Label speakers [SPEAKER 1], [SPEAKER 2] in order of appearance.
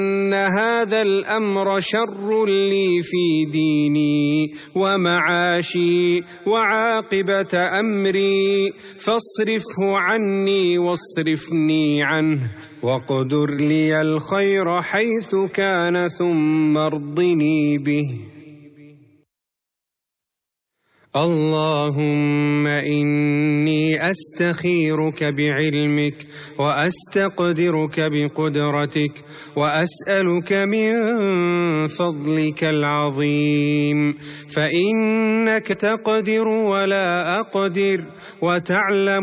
[SPEAKER 1] أن هذا الأمر شر لي في ديني ومعاشي وعاقبة أمري، فاصرفه عني واصرفني عنه، واقدر لي الخير حيث كان ثم ارضني به. اللهم إني أستخيرك بعلمك وأستقدرك بقدرتك، وأسألك من فضلك العظيم، فإنك تقدر ولا أقدر، وتعلم